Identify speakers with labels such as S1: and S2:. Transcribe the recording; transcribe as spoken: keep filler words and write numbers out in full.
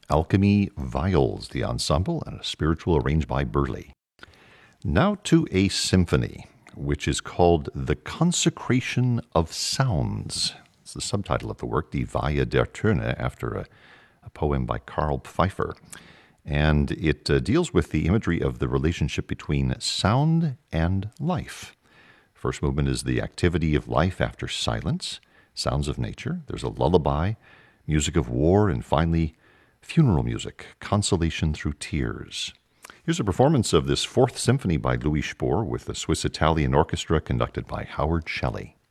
S1: Alchemy Viols, the ensemble, and a spiritual arranged by Burley. Now to a symphony, which is called The Consecration of Sounds. It's the subtitle of the work, Die Weihe der Töne, after a, a poem by Karl Pfeiffer. And it uh, deals with the imagery of the relationship between sound and life. First movement is the activity of life after silence, sounds of nature. There's a lullaby, music of war, and finally, funeral music, consolation through tears. Here's a performance of this Fourth Symphony by Louis Spohr with the Swiss-Italian Orchestra conducted by Howard Shelley.